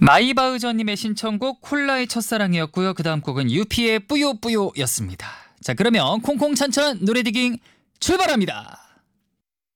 마이바흐저님의 신청곡 콜라의 첫사랑이었고요. 그 다음 곡은 유피의 뿌요뿌요였습니다. 자, 그러면 콩콩찬찬 노래디깅 출발합니다.